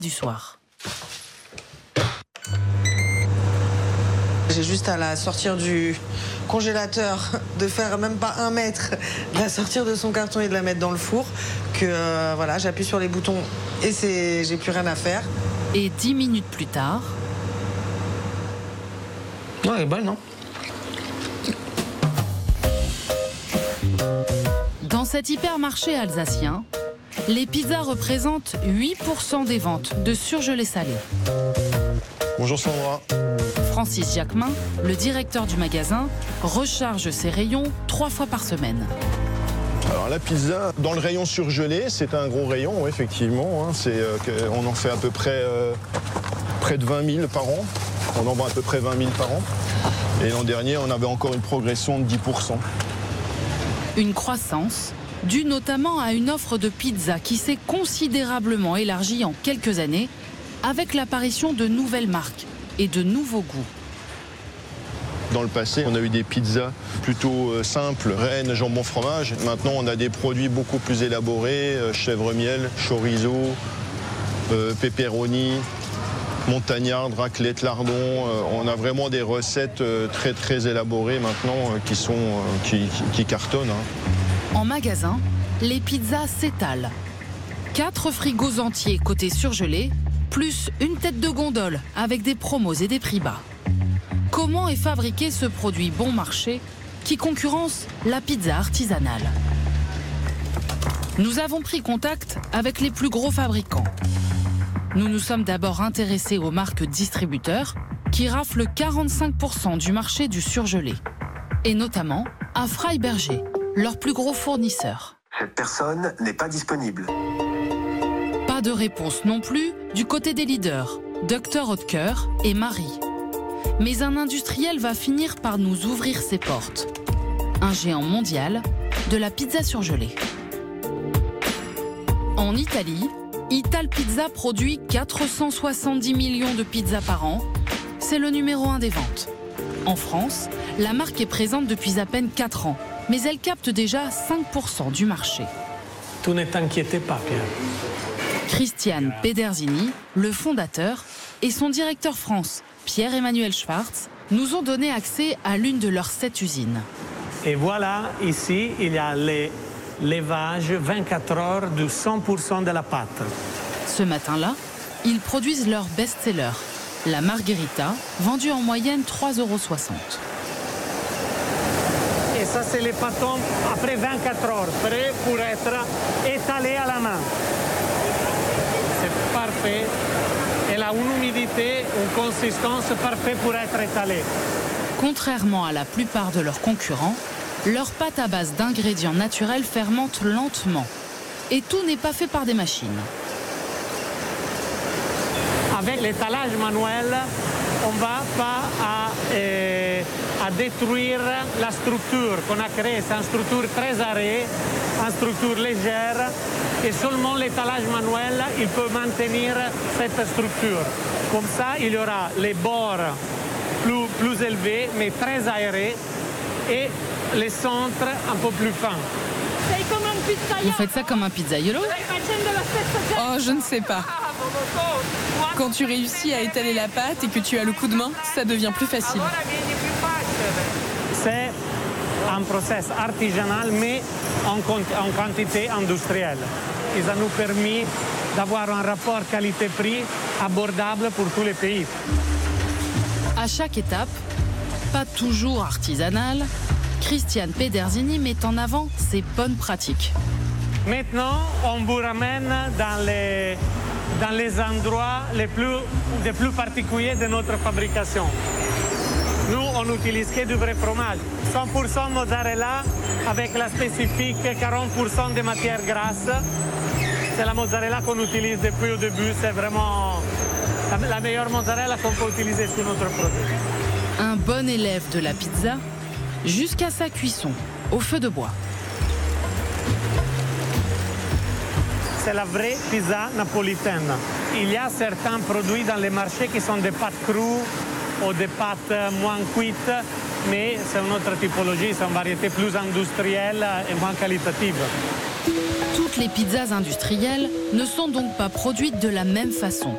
du soir. J'ai juste à la sortir du congélateur, de faire même pas 1 mètre, de la sortir de son carton et de la mettre dans le four, que voilà, j'appuie sur les boutons et j'ai plus rien à faire. Et 10 minutes plus tard... Non, elle est bonne, non? Dans cet hypermarché alsacien, les pizzas représentent 8% des ventes de surgelés salés. Bonjour Sandra. Francis Jacquemin, le directeur du magasin, recharge ses rayons 3 fois par semaine. Alors la pizza, dans le rayon surgelé, c'est un gros rayon, effectivement. On en fait à peu près près de 20 000 par an. On en vend à peu près 20 000 par an. Et l'an dernier, on avait encore une progression de 10%. Une croissance due notamment à une offre de pizza qui s'est considérablement élargie en quelques années avec l'apparition de nouvelles marques et de nouveaux goûts. Dans le passé, on a eu des pizzas plutôt simples, rennes, jambon, fromage. Maintenant, on a des produits beaucoup plus élaborés, chèvre miel, chorizo, pepperoni, montagnarde, raclette, lardon. On a vraiment des recettes très très élaborées maintenant qui cartonnent. En magasin, les pizzas s'étalent. 4 frigos entiers côté surgelé, plus une tête de gondole avec des promos et des prix bas. Comment est fabriqué ce produit bon marché qui concurrence la pizza artisanale? Nous avons pris contact avec les plus gros fabricants. Nous nous sommes d'abord intéressés aux marques distributeurs qui raflent 45% du marché du surgelé. Et notamment à Freiberger, leur plus gros fournisseur. Cette personne n'est pas disponible. Pas de réponse non plus du côté des leaders, Dr Oetker et Marie. Mais un industriel va finir par nous ouvrir ses portes. Un géant mondial de la pizza surgelée. En Italie, Italpizza produit 470 millions de pizzas par an. C'est le numéro 1 des ventes. En France, la marque est présente depuis à peine 4 ans, mais elle capte déjà 5% du marché. Tu ne t'inquiète pas, Pierre. Christian Pedersini, le fondateur, et son directeur France, Pierre-Emmanuel Schwartz, nous ont donné accès à l'une de leurs 7 usines. Et voilà, ici, il y a les levage 24 heures de 100% de la pâte. Ce matin-là, ils produisent leur best-seller, la Margherita, vendue en moyenne 3,60 €. Et ça, c'est les pâtons après 24 heures, prêts pour être étalés à la main. C'est parfait. Elle a une humidité, une consistance parfaite pour être étalée. Contrairement à la plupart de leurs concurrents, leur pâte à base d'ingrédients naturels fermente lentement. Et tout n'est pas fait par des machines. Avec l'étalage manuel, on ne va pas à détruire la structure qu'on a créée. C'est une structure très arrêtée, une structure légère. Et seulement l'étalage manuel, il peut maintenir cette structure. Comme ça, il y aura les bords plus élevés, mais très aérés, et les centres un peu plus fins. Vous faites ça comme un pizzaiolo? Oh, je ne sais pas. Quand tu réussis à étaler la pâte et que tu as le coup de main, ça devient plus facile. C'est un process artisanal, mais en quantité industrielle. Et ça nous permet d'avoir un rapport qualité-prix abordable pour tous les pays. À chaque étape, pas toujours artisanale, Christian Pedersini met en avant ses bonnes pratiques. Maintenant, on vous ramène dans les endroits les plus particuliers de notre fabrication. Nous, on n'utilise que du vrai fromage. 100% mozzarella avec la spécifique 40% de matière grasse. C'est la mozzarella qu'on utilise depuis le début. C'est vraiment la meilleure mozzarella qu'on peut utiliser sur notre produit. Un bon élève de la pizza jusqu'à sa cuisson au feu de bois. C'est la vraie pizza napolitaine. Il y a certains produits dans les marchés qui sont des pâtes crues ou des pâtes moins cuites, mais c'est une autre typologie, c'est une variété plus industrielle et moins qualitative. Toutes les pizzas industrielles ne sont donc pas produites de la même façon.